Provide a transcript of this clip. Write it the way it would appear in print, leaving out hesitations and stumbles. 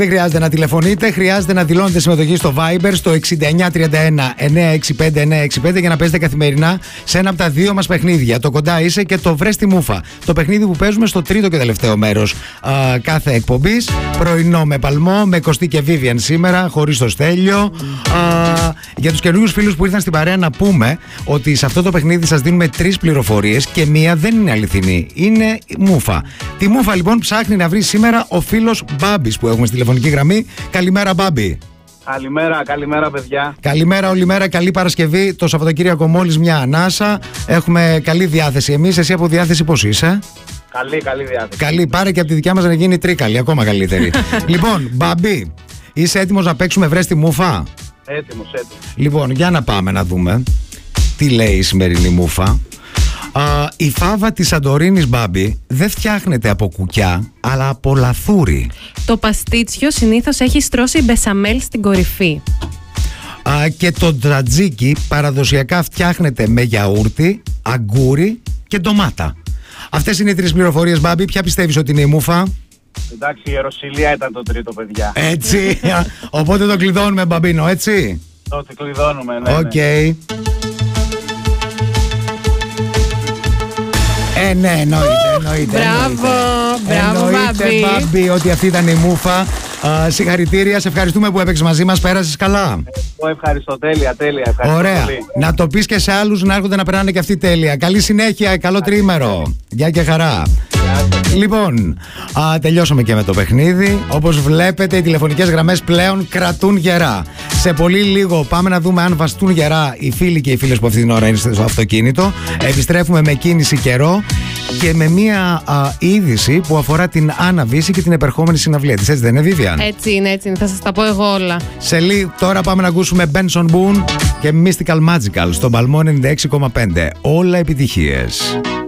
Δεν χρειάζεται να τηλεφωνείτε, χρειάζεται να δηλώνετε συμμετοχή στο Viber στο 6931 965 965 για να παίζετε καθημερινά σε ένα από τα δύο μας παιχνίδια. Το Κοντά Είσαι και το Βρες τη Μούφα. Το παιχνίδι που παίζουμε στο τρίτο και τελευταίο μέρος κάθε εκπομπής. Πρωινό με Παλμό, με Κωστή και Vivian σήμερα, χωρίς το Στέλιο. Για τους καινούριους φίλους που ήρθαν στην παρέα, να πούμε ότι σε αυτό το παιχνίδι σας δίνουμε 3 πληροφορίες και μία δεν είναι αληθινή. Είναι μούφα. Τη μούφα λοιπόν ψάχνει να βρει σήμερα ο φίλος Μπάμπης που έχουμε στη τηλεφωνική γραμμή. Καλημέρα, Μπάμπη. Καλημέρα παιδιά. Καλημέρα, όλη μέρα, καλή Παρασκευή. Το Σαββατοκύριακο μόλις μια ανάσα. Έχουμε καλή διάθεση εμείς. Εσύ από διάθεση πώς είσαι? Καλή διάθεση. Καλή, πάρε και από τη δικιά μας να γίνει τρίκαλη, ακόμα καλύτερη. Λοιπόν, Μπάμπη, είσαι έτοιμος να παίξουμε Βρες τη Μούφα? Έτοιμος. Λοιπόν, για να πάμε να δούμε τι λέει η σημερινή μούφα. Η φάβα της Σαντορίνης, Μπάμπη, δεν φτιάχνεται από κουκιά, αλλά από λαθούρι. Το παστίτσιο συνήθως έχει στρώσει μπεσαμέλ στην κορυφή. Και το τζατζίκι παραδοσιακά φτιάχνεται με γιαούρτι, αγκούρι και ντομάτα. Αυτές είναι οι 3 πληροφορίες, Μπάμπη. Ποια πιστεύεις ότι είναι η μούφα? Εντάξει, η Ιεροσυλία ήταν το τρίτο, παιδιά. Έτσι. Οπότε το κλειδώνουμε, Μπαμπίνο, έτσι. Το κλειδώνουμε, ναι. Οκ. Ναι, εννοείται. Μπράβο, Μπάμπη, ότι αυτή ήταν η μούφα. Συγχαρητήρια, σε ευχαριστούμε που έπαιξες μαζί μας. Πέρασες καλά? Ευχαριστώ, τέλεια. Ευχαριστώ. Ωραία. Πολύ. Να το πεις και σε άλλους να έρχονται να περνάνε και αυτοί τέλεια. Καλή συνέχεια, καλό τρίμερο. Γεια και χαρά. Λοιπόν, τελειώσαμε και με το παιχνίδι. Όπως βλέπετε, οι τηλεφωνικές γραμμές πλέον κρατούν γερά. Σε πολύ λίγο πάμε να δούμε αν βαστούν γερά οι φίλοι και οι φίλες που αυτή την ώρα είναι στο αυτοκίνητο. Επιστρέφουμε με κίνηση καιρό και με μία είδηση που αφορά την Άννα Βύση και την επερχόμενη συναυλία της. Έτσι δεν είναι, Vivian? Έτσι είναι. Θα σας τα πω εγώ όλα. Τώρα πάμε να ακούσουμε Benson Boone και Mystical Magical στον Παλμό 96,5. Όλα επιτυχίες.